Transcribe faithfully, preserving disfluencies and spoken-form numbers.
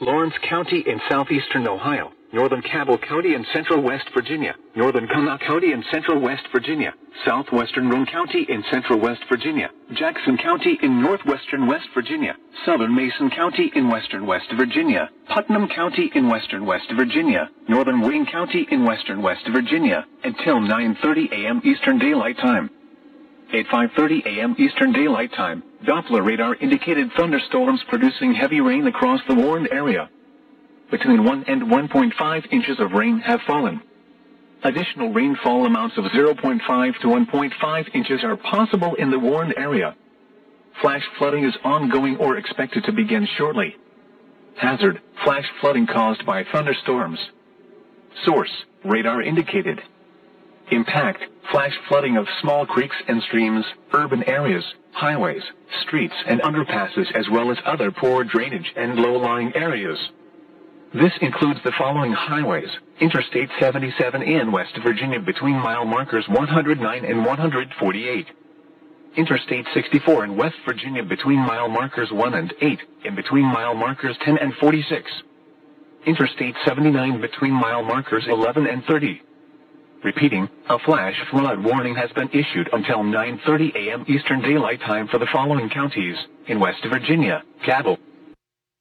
Lawrence County in southeastern Ohio, northern Cabell County in central West Virginia, northern Kanawha County in central West Virginia, southwestern Roane County in central West Virginia, Jackson County in northwestern West Virginia, southern Mason County in western West Virginia, Putnam County in western West Virginia, northern Wayne County in western West Virginia, until nine thirty a m Eastern Daylight Time. At five thirty a m Eastern Daylight Time, Doppler radar indicated thunderstorms producing heavy rain across the warned area. Between one and one point five inches of rain have fallen. Additional rainfall amounts of zero point five to one point five inches are possible in the warned area. Flash flooding is ongoing or expected to begin shortly. Hazard: flash flooding caused by thunderstorms. Source: radar indicated. Impact: flash flooding of small creeks and streams, urban areas, highways, streets and underpasses, as well as other poor drainage and low-lying areas. This includes the following highways: Interstate seventy-seven in West Virginia between mile markers one hundred nine and one hundred forty-eight. Interstate sixty-four in West Virginia between mile markers one and eight, and between mile markers ten and forty-six. Interstate seventy-nine between mile markers eleven and thirty. Repeating, a flash flood warning has been issued until nine thirty a m Eastern Daylight Time for the following counties: in West Virginia, Cabell,